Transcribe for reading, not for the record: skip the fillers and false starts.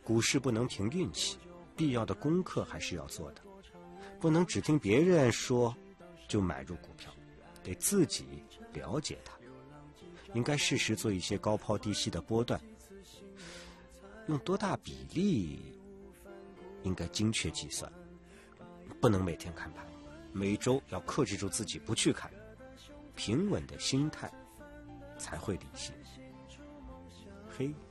股市不能凭运气，必要的功课还是要做的，不能只听别人说就买入股票，得自己了解它，应该适时做一些高抛低吸的波段，用多大比例应该精确计算，不能每天看盘，每周要克制住自己不去看，平稳的心态才会理性。嘿。